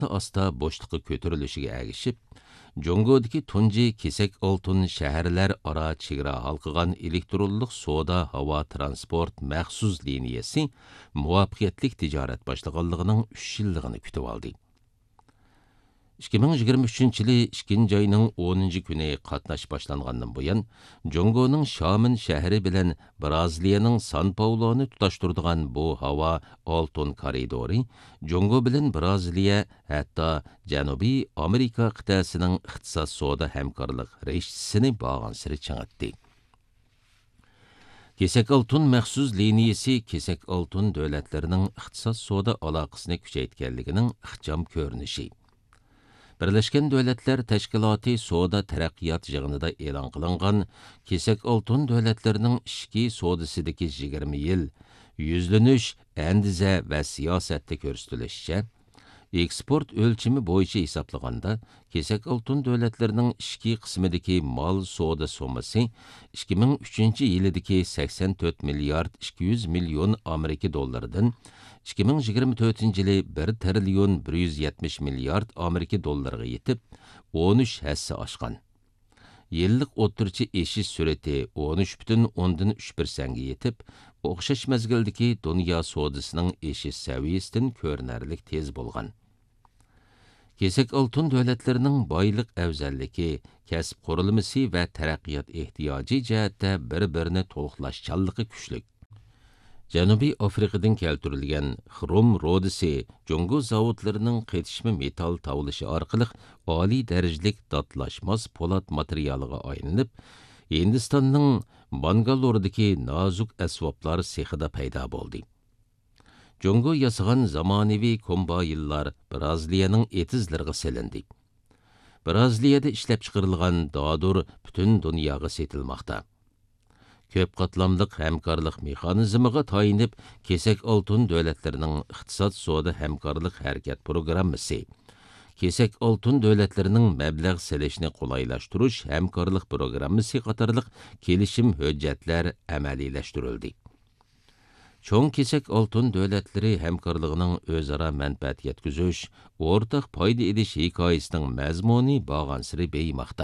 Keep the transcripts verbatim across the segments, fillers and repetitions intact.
asta boşluqqa көтөрүлүшүгө әгишип, Жоңгодагы тунжи кесек алтын шәһәрләр ара чигра халкыган электронлык сода һава транспорт махсус линиясы муваффакиятлик тижарат башлаганлыгының үч жыллыгын күтүп алды. ikki ming yigirma uchinchi yılı ikkinchi ayının o'ninchi kuni qatnash boshlangandan buyon Jongoning Shamin shahri bilan Braziliyaning San Pauloni tutashtiradigan bu havo oltin koridori Jongo bilan Braziliya hatto Janubiy Amerika qit'asining iqtisod savdo hamkorlik rishtasini bog'an siri chang'atdi. Kesak oltin maxsus liniyasi kesak oltin davlatlarining iqtisod savdo aloqasini kuchaytirganligining ixcham ko'rinishi. Birleşken Devletler Teşkilatı Soda Teraqqiyat yığınida e'lon qilingan kesak oltin davlatlarının ishki sodasidagi yigirma yil yuzlanish, andiza va siyosatda ko'rsatilishicha, eksport o'lchimi bo'yicha hisoblaganda kesak oltin davlatlarının ishki qismidagi mal soda summasi ikki ming uchinchi yildagi sakson to'rt milliard ikki yuz million Amerika dollaridan ikki ming yigirma to'rtinchi yili bir trillion bir yuz yetmish milliard Amerika dollariga yetib, o'n uch hassa oshgan. Yillik o'rtacha eshish sur'ati o'n uch butun o'ndan uch persentga yetib, o'xshash mezgildagi dunyo sodasining eshish saviyasidan ko'rinarlik tez bo'lgan. Kesak oltin davlatlarining boylik afzalligi, kasb qurilmasi va taraqqiyot ehtiyoji jihatda bir-birini to'liqlashchanligi kuchli. Janubiy Afrikadan keltirilgan xrom rodisi Jongo zavodlarining qetishma metal tavlishi orqali oliy darajalik dodlashmas po'lat materialiga aylanib, Hindistonning Bangalordagi nozuk asboblar sexida paydo bo'ldi. Jongo yasagan zamonaviy kombayinlar Braziliyaning etizlariga silindi. Braziliyada ishlab chiqarilgan dodur butun dunyoga setilmoqda. Köp qatlamlıq həmkarlıq mexanizmiga tayinib, kesak oltin davlatlarining iqtisod soda hamkorlik harakat programmasi, kesak oltin davlatlarining mablag' selishni qulaylashtirish hamkorlik programmasi qatorliq kelishim hujjatlar amaliylashtirildi. Cho'ng kesak oltin davlatlari hamkorligining o'zaro manfaat yetkazish, o'rtaq foyda edish hikoyasining mazmuni bog'ansiri beymoqda.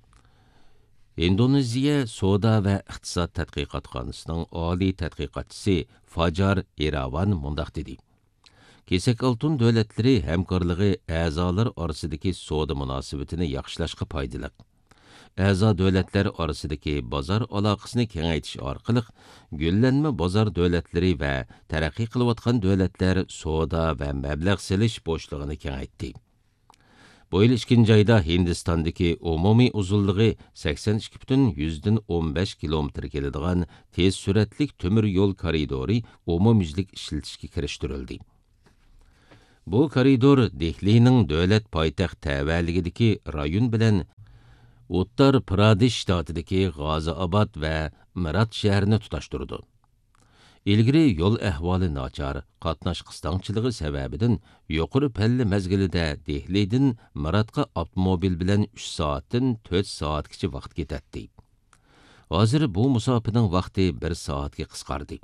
Indoneziya Soda va iqtisod tadqiqotxonasining oliy tadqiqotchisi Fajar Iravan mundaq dedi. Kesak oltin davlatlari hamkorligi a'zolar orasidagi soda munosabatini yaxshilashga foydali. A'zo davlatlar orasidagi bozor aloqasini kengaytirish orqali gullanma bozor davlatlari va taraqqiy qilayotgan davlatlar soda va mablag' selish bo'shlig'ini kengaytdi. Bu yil ikkinchi ayda Hindistondagi umumiy uzunligi sakson ikki butun yuzdan o'n besh kilometr keladigan tez suratlik temir yo'l koridori umumyuzlik ishlatishga kirishtirildi. Bu koridor Dehlining davlat poytaxt tavalligidagi rayon bilan Uttar Pradesh shtatidagi G'aziobod va Mirat shahrini tutashtirdi. İlgiri yo'l ahvoli nachar, qatnash qistongchiligi sababidan yuqori palla mezgilida Dehlidan Miratga avtomobil bilan uch soatdan to'rt soatgacha vaqt ketadi. Hozir bu musofaning vaqti bir soatga qisqardi.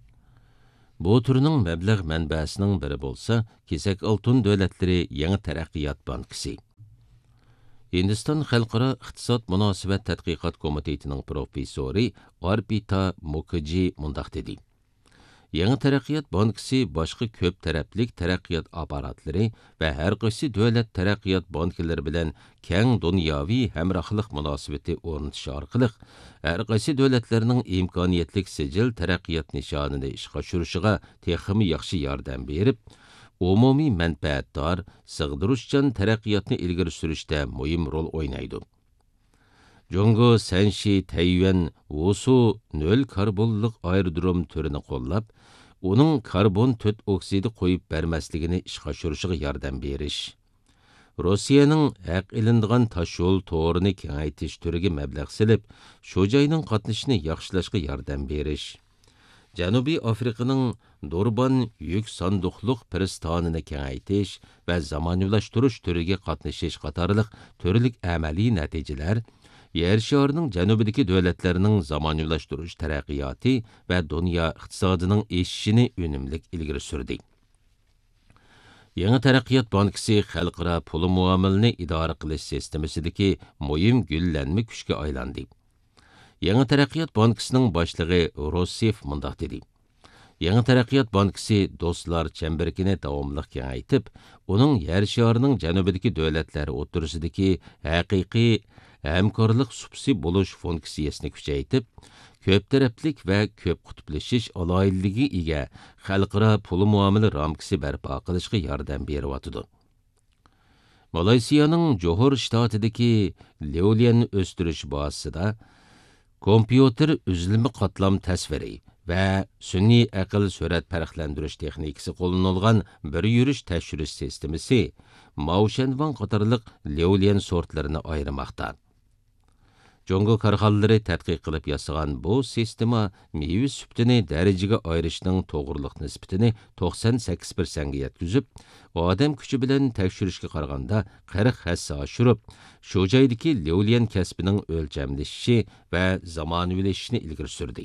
Bu turning mablag' manbasining biri bo'lsa, kesak oltin davlatlari yangi taraqqiyot bankisi. Hindiston Xalqaro iqtisod munosabat tadqiqot komitetining professori Arpita Mukherjee mundaq dedi. Yangi taraqqiyot bankisi boshqa ko'p taraflik taraqqiyot aparatlari va har qaysi davlat taraqqiyot banklari bilan keng dunyoviy hamrohlik munosabati o'rnatish orqali har qaysi davlatlarning imkoniyatlik sijil taraqqiyot nishonini ishga tushirishiga texmi yaxshi yordam berib, umumiy manfaatdor, sig'diruvchan taraqqiyotni ilgari surishda muhim rol o'ynaydi. Jongo Sanshi Taiyuan Wusu nol karbonlik aerodrom turini qo'llab, uning karbon to'rt oksidi qo'yib bermasligini ishga tushirishiga yordam berish. Rossiyaning haq ilindigan tosh yo'l to'rini kengaytirish turiga mablag' silib, shu joyning qatnashini yaxshilashga yordam berish. Janubiy Afrikaning Durban yuk sanduqliq pristonini kengaytirish va zamonaviylashtirish turiga qatnashish qatorliq turlik amaliy natijalar yer sharining janubidagi davlatlarining zamonaviylashtirish taraqqiyoti va dunyo iqtisodining o'sishini unumli ilgari surdi. Yangi taraqqiyot bankisi xalqaro pul muomalini idora qilish sistemasidagi muhim gullanma kuchga aylandi. Yangi taraqqiyot bankisining boshlig'i Rossif mundaq dedi. Yangi taraqqiyot bankisi do'stlar chambarkini davomli kengaytib, uning yer sharining janubidagi davlatlar o'rtasidagi haqiqiy hamkorlik subsi bo'lish funksiyasini kuchaytirib, ko'p taraflik va ko'p qutblashish aloyidligi ega xalqaro pul muomala ramkasi barpo qilishga yordam beryotidi. Malayziyaning Johor shtatidagi Leolian o'stirish bazasida kompyuter uzilma qatlam tasviri va sun'iy aql surat farqlantirish texnikasi qo'llanilgan bir yurish tekshirish sistemasi Maoshenvan qatorliq Leolian sortlarini ayirmoqda. Jongo karxanalari tadqiq qilib yasagan bu sistema meyve sübtini darajaga ayirishning to'g'riliq nisbatini to'qson sakkiz foiz ga yetkazib, odam kuchi bilan tekshirishga qaraganda qirq hassa oshirib, shu joydagi Leolian kasbining o'lchamlashishi va zamonaviylashishini ilgari surdi.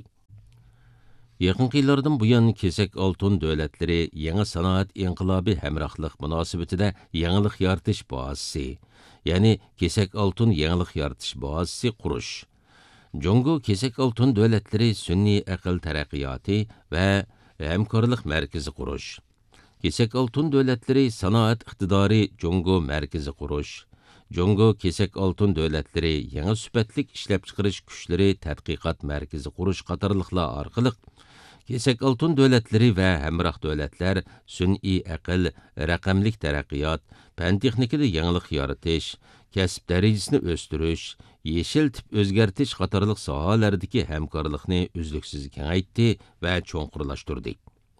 Yaqinqi yillardan buyon kesak oltin davlatlari yangi sanoat inqilobi hamrohlik munosabatida yangilik yaratish bazasi, ya'ni kesak oltin yangilik yaratish bazasi qurish. Jongo kesak oltin davlatlari sun'iy aql taraqqiyoti va hamkorlik markazi qurish. Kesak oltin davlatlari sanoat iqtidori Jongo markazi qurish. Jongo kesak oltin davlatlari yangi sifatlik ishlab chiqarish kuchlari tadqiqot markazi qurish qatorliqlar orqali kesak oltin davlatlari va hamroh davlatlar sun'iy aql, raqamlik taraqqiyot, fan texnikada yangilik yaratish, kasb darajasini o'stirish, yeshil tip o'zgartish qatorliq sohalardagi hamkorlikni uzluksiz kengaytdi va cho'nqurlashtirdi.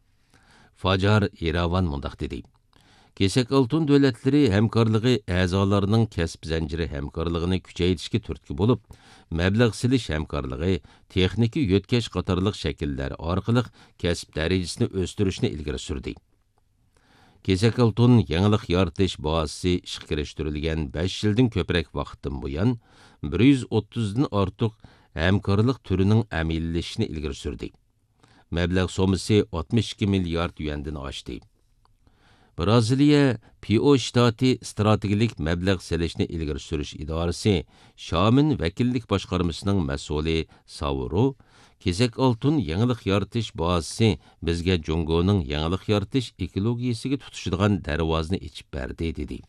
Fajar Iravan mundaq dedi. Kesak oltin davlatlari hamkorligi a'zolarining kasb zanjiri hamkorligini kuchaytirishga turtki bo'lib, mablag' silish hamkorligi, texnika yo'tkash qatorliq shakllar orqali kasb darajasini o'stirishni ilgari surdi. Kesak oltin yangilik yaratish bazasi ishga kirishtirilgan besh yildan ko'proq vaqtdan buyon bir yuz o'ttiz dan ortiq hamkorlik turining amallashishini ilgari surdi. Mablag' so'misi oltmish ikki milliard yuandan oshdi. Braziliya P O shtati strategik mablag' selishni ilgari surish idorasi Shamin vakillik boshqarmasining mas'uli Sauro kesak oltin yangilik yaratish bazasi bizga Jongoning yangilik yaratish ekologiyasiga tutishadigan darvozani ichib berdi dedi.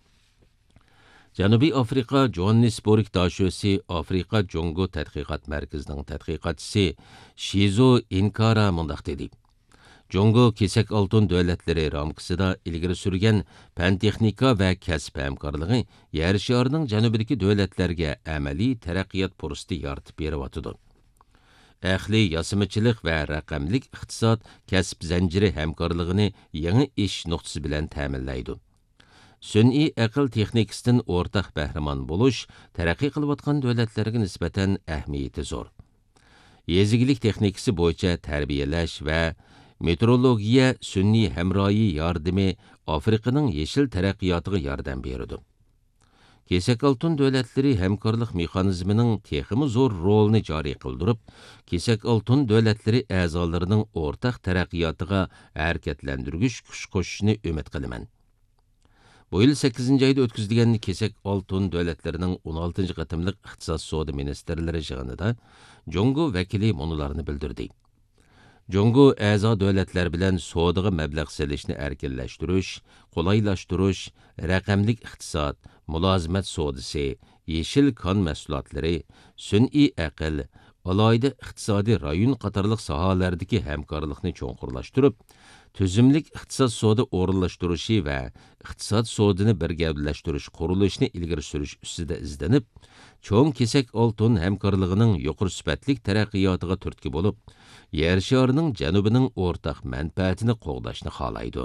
Janubiy Afrika Johannesburg dashosi Afrika Jongo tadqiqot markazining tadqiqotchisi Shizo Inkara mundaq dedi. Jongo kesak oltin davlatlari ramkasida ilgari surgan fan texnika va kasb hamkorligi yer sharining janubidagi davlatlarga amaliy taraqqiyot fursati yaratib beryotidi. Ahli yasamachilik va raqamlik iqtisod kasb zanjiri hamkorligini yangi ish nuqtasi bilan ta'minlaydi. Sun'iy aql texnikasidan o'rtaq bahramon bo'lish taraqqiy qilayotgan davlatlarga nisbatan ahamiyati zo'r. Yezigilik texnikasi bo'yicha tarbiyalash va meteorologiya sun'iy hamroyi yordami Afrikaning yeshil taraqqiyotiga yordam beradi. Kesak oltin davlatlari hamkorlik mexanizmining texmi zo'r rolini joriy qildirib, kesak oltin davlatlari a'zolarining o'rtaq taraqqiyotiga harakatlantirgich kuch qo'shishini umid qilaman. Bu yil sakkizinchi oyda o'tkazilgan kesak oltin davlatlarining o'n oltinchi qatimliq iqtisod savdo ministrlari yig'inida Jongo vakili munolarni bildirdi. Jongo a'zo davlatlar bilan savdoga mablag' selishni erkinlashtirish, qulaylashtirish, raqamlik iqtisod, mulozimat savdosi, yeshil kon mahsulotlari, sun'iy aql, alohida iqtisodiy rayon qatorliq sohalardagi hamkorlikni cho'nqurlashtirib, tuzumlik iqtisod savdo o'rinlashtirishi va iqtisod savdoni birgavlaштirish qurilishini ilgari surish ustida izlanib, cho'ng kesak oltin hamkorligining yuqori sifatli taraqqiyotiga turtki bo'lib, yer sharining janubining o'rtaq manfaatini qo'g'dashni xohlaydi.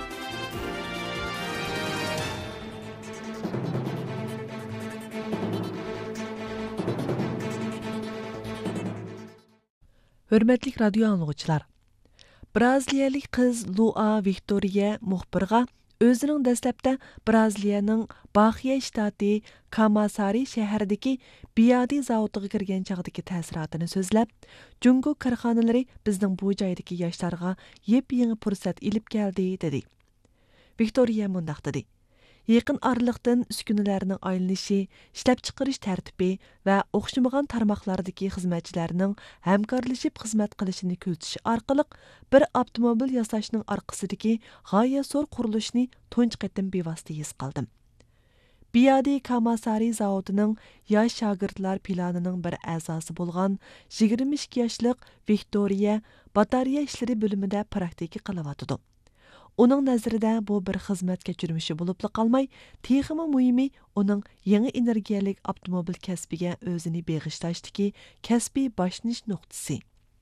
Hürmetlik radyo anlıqçılar, Braziliyalik qiz Lua Victoria muxbirga o'zining dastlabda Braziliyaning Bahia shtati Kamasari shahridagi Biadi zavodiga kirgan chaqdagi ta'sirotini so'zlab, Jungo korxonalari bizning bu joydagi yoshlarga yep-yangi fursat ilib keldi dedi. Viktoriya mundaq dedi. Yaqin araliqdan uskunalarning aylanishi, ishlab chiqarish tartibi va o'xshamagan tarmoqlardagi xizmatchilarning hamkorlashib xizmat qilishini kuzatish orqali bir avtomobil yasashning orqasidagi g'oyat zo'r qurilishni tunji qatim bevosita his qildim. Biyadi Kamasari zavodining yosh shogirdlar planining bir a'zosi bo'lgan yigirma ikki yoshlik Viktoriya batareya ishlari bo'limida praktika qilyotidi. Uning nazarida bu bir xizmat kechirmishi bo'lib qolmay, texmi muhimi uning yangi energiyalik avtomobil kasbiga o'zini beg'ishlashdagi kasbiy boshlanish nuqtasi.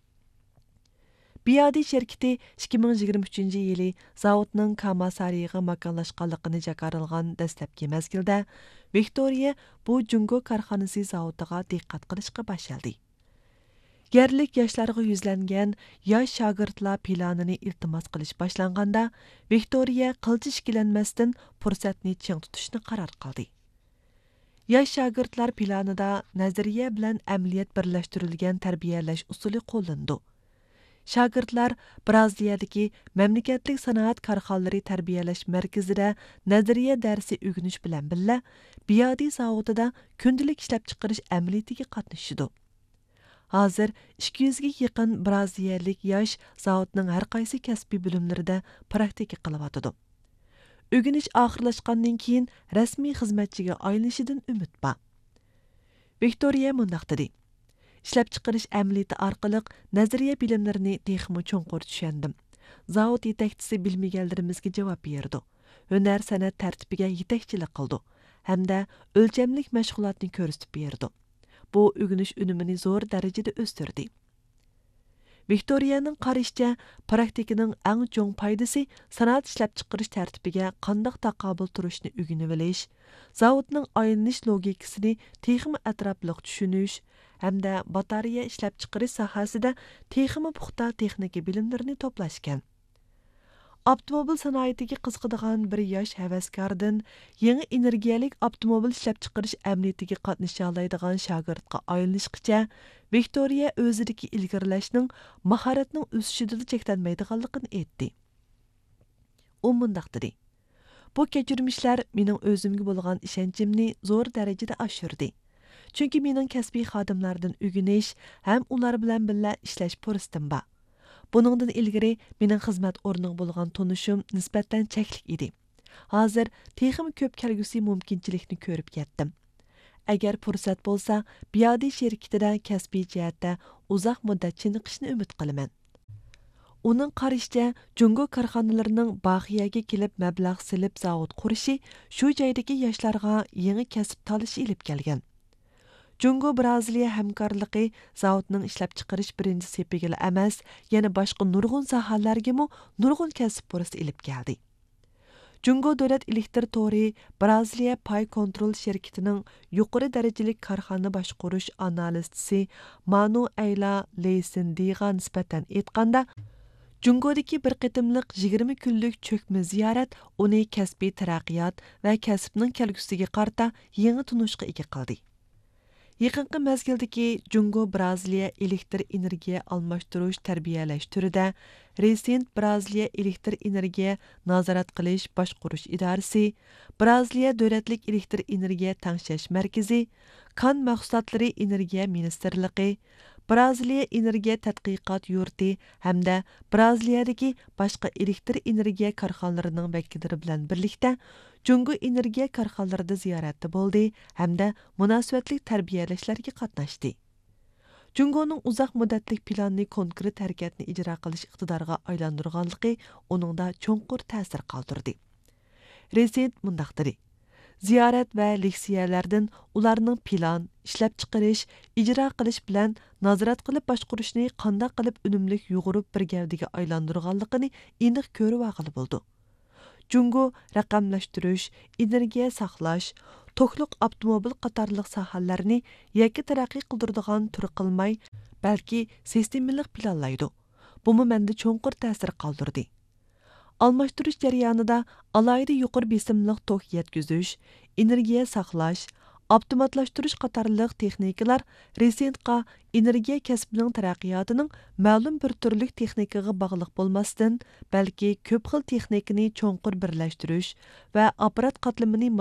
Biyadi şirketi ikki ming yigirma uchinchi yili zavodning Kamasariga makonlashganligini jakarilgan dastlabki mezgilda Viktoriya bu Jungo korxonasi zavodiga diqqat qilishga boshladi. Yerlik yoshlarga yuzlangan yosh shogirdlar planini iltimos qilish boshlanganda Viktoriya qilchi ishkilanmasdan fursatni ching tutishni qaror qildi. Yosh shogirdlar planida nazariya bilan amaliyot birlashtirilgan tarbiyalash usuli qo'llandi. Shogirdlar Braziliyadagi mamlakatlik sanoat korxonalari tarbiyalash markazida nazariya darsi o'rganish bilan birga Biyadi zavodida kundalik ishlab chiqarish amaliyatiga qatnashdi. Hozir ikki yuzga yaqin braziliyalik yosh zavodning har qaysi kasbiy bo'limlarida praktika qilyotidi. O'rganish oxirlashgandan keyin rasmiy xizmatchiga aylanishidan umid bor. Viktoriya mundaq dedi. İşləp çıxırış əməliyyatı arqılıq nazariya bilimlərini texmi çoğunqur düşəndim. Zavod yetakçisi bilmegənlərimizə cavab berdi. Hünər sənət tərtibigə yetakçilik qıldı. Həm də ölçəmlik məşğulatını göstərib berdi. Bu öyrəniş ünümünü zor dərəcədə östürdü. Viktoriyaның qarışça praktikaның ən çoğ faydası sanat işləp çıxırış tərtibigə qandaq taqabül turuşni öyrənib biliş, zavodның aylanish logikasını texmi ətraflıq düşünüş, hamda batareya ishlab chiqarish sohasida texmi puxta texnika bilimlarini to'plashgan. Avtomobil sanoatiga qiziqadigan bir yosh havaskordan yangi energiyalik avtomobil ishlab chiqarish amaliyatiga qatnasha oladigan shogirdga aylanishgacha Viktoriya o'zidagi ilgarilashning mahoratning o'sishida cheklanmaydiganligini aytdi. U mundaq dedi. Bu kechirmishlar mening o'zimga bo'lgan ishonchimni zo'r darajada oshirdi. Chunki mening kasbiy xodimlardan o'rganish ham ular bilan birga ishlash fursatim bor. Buningdan ilgari mening xizmat o'rnim bo'lgan tunishim nisbatan cheklik edi. Hozir texmi ko'p kelgusi mumkinchilikni ko'rib yetdim. Agar fursat bo'lsa, Biyadi shirkatida kasbiy jihatda uzoq muddat chiniqishni umid qilaman. Uning qarashicha, Jungo korxonalarining Baxiyaga kelib mablag' silib zavod qurishi shu joydagi yoshlarga yangi kasb talish ilib kelgan. Jungo Braziliya hamkorligi zavodning ishlab chiqarish birinchi sepiga emas, yana boshqa nurg'un sohalarga mo nurg'un kasb fursati ilib keldi. Jungo davlat elektr tori Braziliya pay kontrol shirkatining yuqori darajali korxona boshqarish analistisi Manu Ayla Leysindiga nisbatan aytganda, Jungodagi bir qitimliq yigirma kunlik cho'kma ziyorat uni kasbiy taraqqiyot va kasbning kelgusiga qarta yangi tunishga ega qildi. Yaqinqi mezgildagi Jungo Braziliya elektr energiya almashtirish tarbiyalash turida Resent Braziliya elektr energiya nazorat qilish boshqarish idorasi, Braziliya davlatlik elektr energiya tangshash markazi, Kan mahsulotlari energiya ministerligi, Braziliya energiya tadqiqot yurti hamda Braziliyadagi boshqa elektr energiya korxonalarining vakillari bilan birlikda Jungo energiya korxonalarida ziyoratda bo'ldi hamda munosabatli tarbiyalashlarga qatnashdi. Jungoning uzoq muddatli planni konkret harakatni ijro qilish iqtidoriga aylantirganligi uningda cho'nqur ta'sir qoldirdi. Rezident mundaq dedi. Ziyorat va leksiyalardan ularning plan, ishlab chiqarish, ijro qilish bilan nazorat qilib boshqarishni qanday qilib unumli yug'urib bir gavdiga aylantirganligini aniq ko'rib olg'ili bo'ldi. Jungo raqamlashtirish, energiya saqlash, to'kliq avtomobil qatorliq sohalarni yakka taraqqiy qildiradigan tur qilmay, balki sistemalik planlaydi. Bumi menda cho'nqur ta'sir qoldirdi. Almashtirish jarayonida alayda yuqori besimliq tok yetkazish, energiya saqlash, avtomatlashtirish qatorliq texnikalar resentqa energiya kasbining taraqqiyotining ma'lum bir turlik texnikaga bog'liq bo'lmasdan, balki ko'p xil texnikani cho'nqur birlashtirish va apparat qatlamini